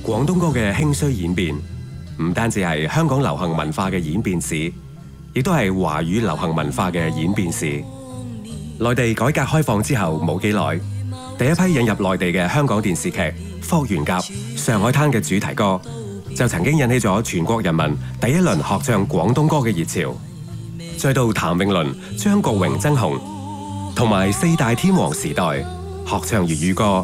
廣東歌嘅興衰演變，唔單止係香港流行文化嘅演變史，亦都係華語流行文化嘅演變史。內地改革開放之後冇幾耐，第一批引入內地嘅香港電視劇《霍元甲》《上海灘》嘅主題歌，就曾經引起咗全國人民第一輪學唱廣東歌嘅熱潮。再到譚詠麟、張國榮、曾紅，同埋四大天王時代學唱粵語歌，